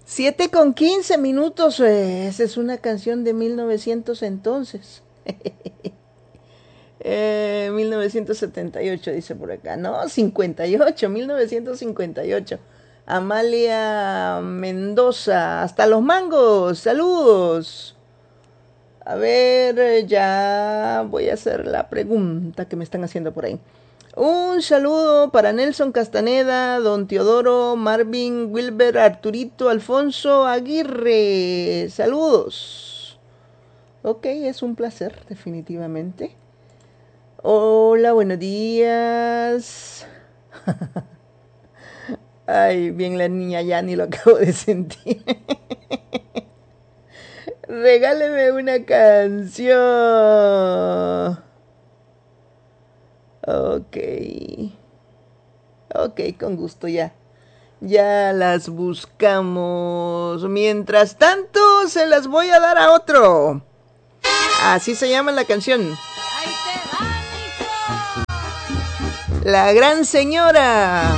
7:15. Esa es una canción de 1900 entonces. 1978 dice por acá. No, 58, 1958. Amalia Mendoza, hasta Los Mangos, saludos. A ver, ya voy a hacer la pregunta que me están haciendo por ahí. Un saludo para Nelson Castaneda, Don Teodoro, Marvin, Wilber, Arturito, Alfonso, Aguirre. Saludos. Ok, es un placer, definitivamente. Hola, buenos días. Ay, bien la niña, ya ni lo acabo de sentir. Regáleme una canción. Ok. Ok, con gusto ya. Ya las buscamos. Mientras tanto, se las voy a dar a otro. Así se llama la canción. La Gran Señora.